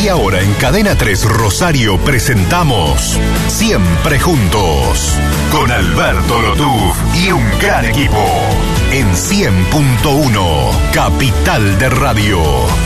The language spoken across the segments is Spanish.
Y ahora en Cadena 3 Rosario presentamos Siempre Juntos, con Alberto Lotuf y un gran equipo, en 100.1, Capital de Radio.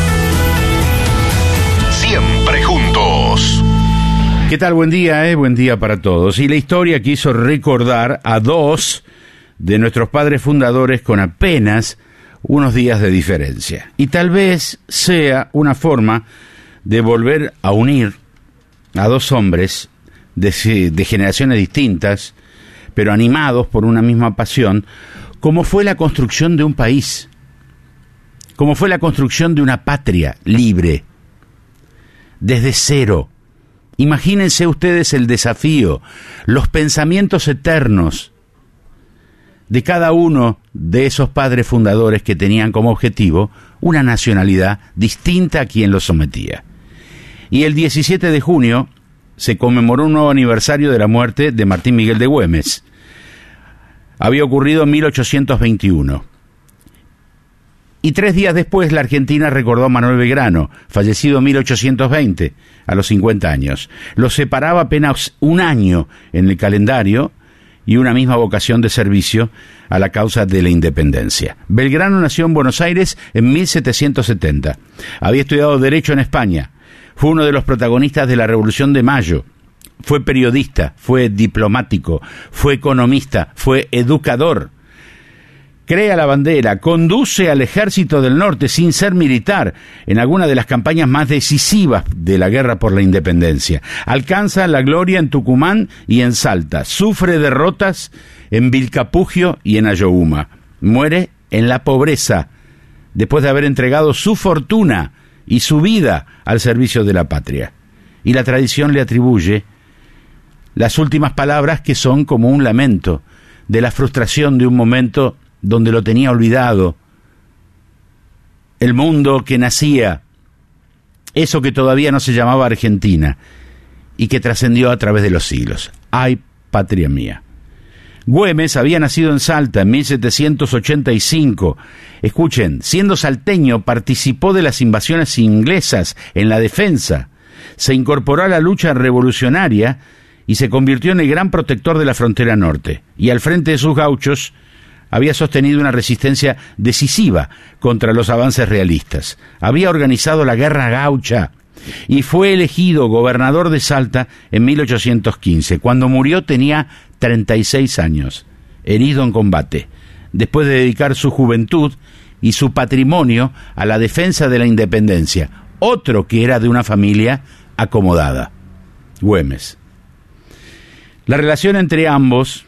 Siempre Juntos. ¿Qué tal? Buen día, buen día para todos. Y la historia quiso recordar a dos de nuestros padres fundadores con apenas unos días de diferencia. Y tal vez sea una forma de volver a unir a dos hombres de generaciones distintas, pero animados por una misma pasión, como fue la construcción de un país, como fue la construcción de una patria libre, desde cero. Imagínense ustedes el desafío, los pensamientos eternos de cada uno de esos padres fundadores que tenían como objetivo una nacionalidad distinta a quien los sometía. Y el 17 de junio se conmemoró un nuevo aniversario de la muerte de Martín Miguel de Güemes. Había ocurrido en 1821. Y 3 días después la Argentina recordó a Manuel Belgrano, fallecido en 1820, a los 50 años. Los separaba apenas un año en el calendario y una misma vocación de servicio a la causa de la independencia. Belgrano nació en Buenos Aires en 1770. Había estudiado Derecho en España. Fue uno de los protagonistas de la Revolución de Mayo. Fue periodista, fue diplomático, fue economista, fue educador. Crea la bandera, conduce al Ejército del Norte sin ser militar en alguna de las campañas más decisivas de la guerra por la independencia. Alcanza la gloria en Tucumán y en Salta. Sufre derrotas en Vilcapugio y en Ayohuma. Muere en la pobreza después de haber entregado su fortuna y su vida al servicio de la patria. Y la tradición le atribuye las últimas palabras que son como un lamento de la frustración de un momento donde lo tenía olvidado, el mundo que nacía, eso que todavía no se llamaba Argentina, y que trascendió a través de los siglos. ¡Ay, patria mía! Güemes había nacido en Salta en 1785. Escuchen, siendo salteño participó de las invasiones inglesas en la defensa, se incorporó a la lucha revolucionaria y se convirtió en el gran protector de la frontera norte, y al frente de sus gauchos había sostenido una resistencia decisiva contra los avances realistas. Había organizado la Guerra Gaucha y fue elegido gobernador de Salta en 1815. Cuando murió tenía 36 años, herido en combate, después de dedicar su juventud y su patrimonio a la defensa de la independencia. Otro que era de una familia acomodada, Güemes. La relación entre ambos,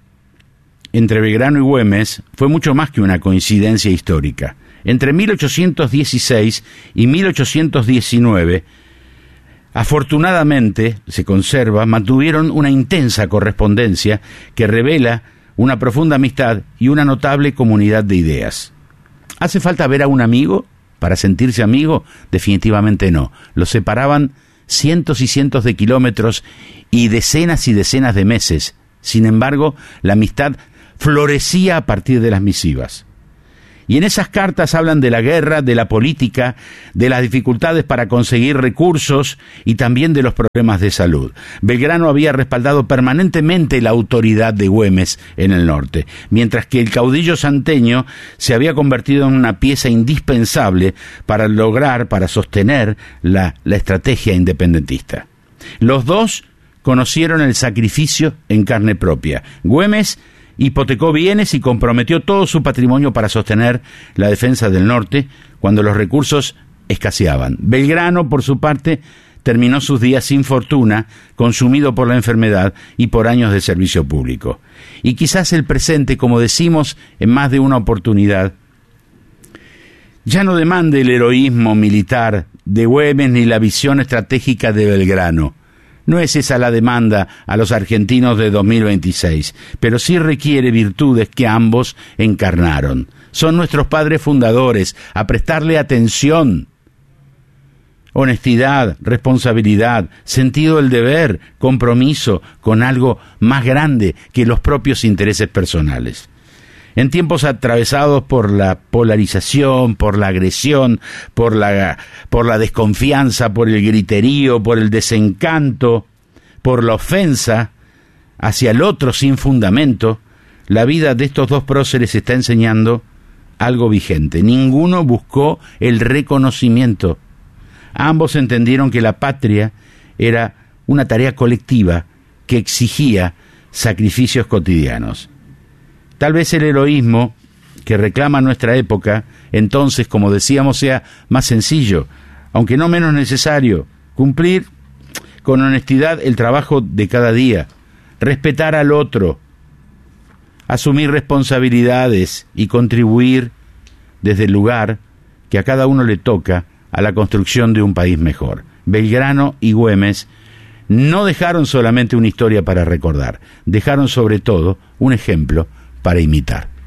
entre Belgrano y Güemes, fue mucho más que una coincidencia histórica. Entre 1816 y 1819, afortunadamente, se conserva, mantuvieron una intensa correspondencia que revela una profunda amistad y una notable comunidad de ideas. ¿Hace falta ver a un amigo para sentirse amigo? Definitivamente no. Los separaban cientos y cientos de kilómetros y decenas de meses. Sin embargo, la amistad florecía a partir de las misivas. Y en esas cartas hablan de la guerra, de la política, de las dificultades para conseguir recursos y también de los problemas de salud. Belgrano había respaldado permanentemente la autoridad de Güemes en el norte, mientras que el caudillo salteño se había convertido en una pieza indispensable para sostener la estrategia independentista. Los dos conocieron el sacrificio en carne propia. Güemes hipotecó bienes y comprometió todo su patrimonio para sostener la defensa del norte cuando los recursos escaseaban. Belgrano, por su parte, terminó sus días sin fortuna, consumido por la enfermedad y por años de servicio público. Y quizás el presente, como decimos en más de una oportunidad, ya no demande el heroísmo militar de Güemes ni la visión estratégica de Belgrano. No es esa la demanda a los argentinos de 2026, pero sí requiere virtudes que ambos encarnaron. Son nuestros padres fundadores, a prestarle atención. Honestidad, responsabilidad, sentido del deber, compromiso con algo más grande que los propios intereses personales. En tiempos atravesados por la polarización, por la agresión, por la desconfianza, por el griterío, por el desencanto, por la ofensa hacia el otro sin fundamento, la vida de estos dos próceres está enseñando algo vigente. Ninguno buscó el reconocimiento. Ambos entendieron que la patria era una tarea colectiva que exigía sacrificios cotidianos. Tal vez el heroísmo que reclama nuestra época, entonces, como decíamos, sea más sencillo, aunque no menos necesario, cumplir con honestidad el trabajo de cada día, respetar al otro, asumir responsabilidades y contribuir desde el lugar que a cada uno le toca a la construcción de un país mejor. Belgrano y Güemes no dejaron solamente una historia para recordar, dejaron sobre todo un ejemplo para imitar.